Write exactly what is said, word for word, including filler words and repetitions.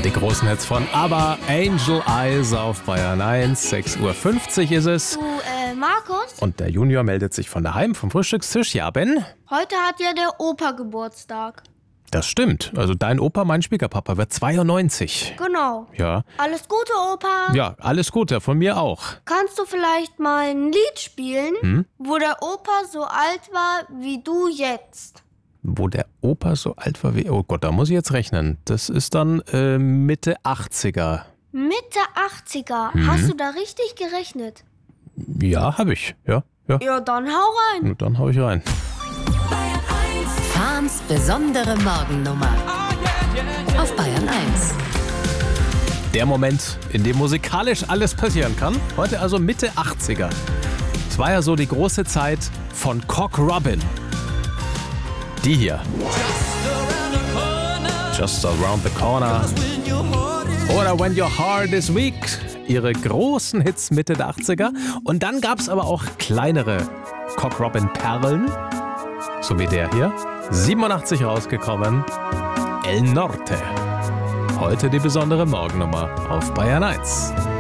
die großen Hits von ABBA, Angel Eyes auf Bayern eins. sechs Uhr fünfzig ist es. Du, äh, Markus? Und der Junior meldet sich von daheim vom Frühstückstisch. Ja, Ben? Heute hat ja der Opa Geburtstag. Das stimmt. Also dein Opa, mein Schwiegerpapa, wird zweiundneunzig. Genau. Ja. Alles Gute, Opa. Ja, alles Gute, von mir auch. Kannst du vielleicht mal ein Lied spielen, Hm? wo der Opa so alt war wie du jetzt? Wo der Opa so alt war wie... Oh Gott, da muss ich jetzt rechnen. Das ist dann äh, Mitte achtziger. Mitte achtziger. Mhm. Hast du da richtig gerechnet? Ja, hab ich. Ja, ja. Ja, dann hau rein. Und dann hau ich rein. Fahns besondere Morgennummer auf Bayern eins. Der Moment, in dem musikalisch alles passieren kann. Heute also Mitte achtziger. Es war ja so die große Zeit von Cock Robin. Die hier. Just around the corner. Oder When Your Heart is Weak. Ihre großen Hits Mitte der achtziger. Und dann gab es aber auch kleinere Cock Robin Perlen. So wie der hier. siebenundachtzig rausgekommen. El Norte. Heute die besondere Morgennummer auf Bayern eins.